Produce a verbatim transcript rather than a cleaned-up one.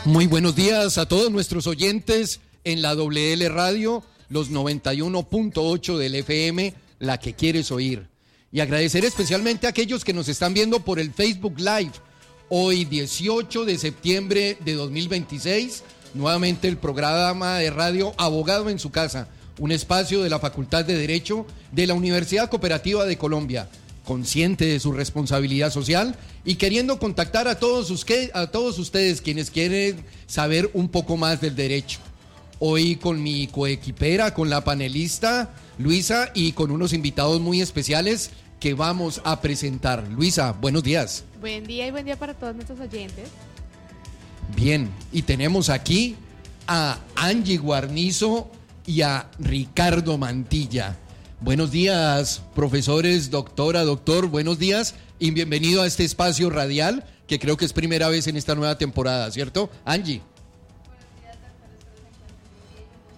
Muy buenos días a todos nuestros oyentes en la W L Radio, los noventa y uno punto ocho del F M, la que quieres oír. Y agradecer especialmente a aquellos que nos están viendo por el Facebook Live. Hoy, dieciocho de septiembre de dos mil veintiséis, nuevamente el programa de radio Abogado en su Casa, un espacio de la Facultad de Derecho de la Universidad Cooperativa de Colombia, consciente de su responsabilidad social y queriendo contactar a todos, usted, a todos ustedes quienes quieren saber un poco más del derecho. Hoy con mi coequipera, con la panelista Luisa y con unos invitados muy especiales que vamos a presentar. Luisa, buenos días. Buen día y buen día para todos nuestros oyentes. Bien, y tenemos aquí a Angie Guarnizo y a Ricardo Mantilla. Buenos días, profesores, doctora, doctor, buenos días y bienvenido a este espacio radial que creo que es primera vez en esta nueva temporada, ¿cierto? Angie.